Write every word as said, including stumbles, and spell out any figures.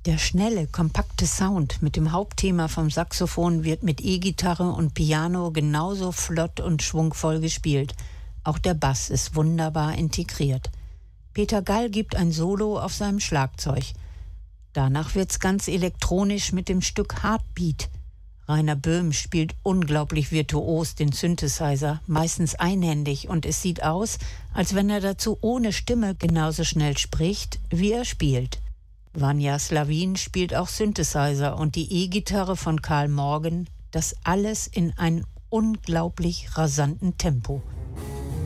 Der schnelle, kompakte Sound mit dem Hauptthema vom Saxophon wird mit E-Gitarre und Piano genauso flott und schwungvoll gespielt. Auch der Bass ist wunderbar integriert. Peter Gall gibt ein Solo auf seinem Schlagzeug. Danach wird's ganz elektronisch mit dem Stück Heartbeat. Rainer Böhm spielt unglaublich virtuos den Synthesizer, meistens einhändig, und es sieht aus, als wenn er dazu ohne Stimme genauso schnell spricht, wie er spielt. Vanja Slavin spielt auch Synthesizer und die E-Gitarre von Karl Morgan, das alles in einem unglaublich rasanten Tempo.